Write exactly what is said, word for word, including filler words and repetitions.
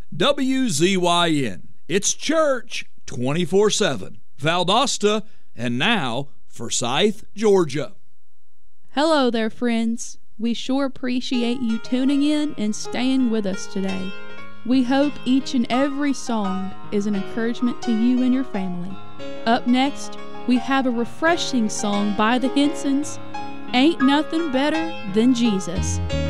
W Z Y N. It's church twenty-four seven. Valdosta, and now Forsyth, Georgia. Hello there, friends. We sure appreciate you tuning in and staying with us today. We hope each and every song is an encouragement to you and your family. Up next, we have a refreshing song by the Hensons, Ain't Nothing Better Than Jesus.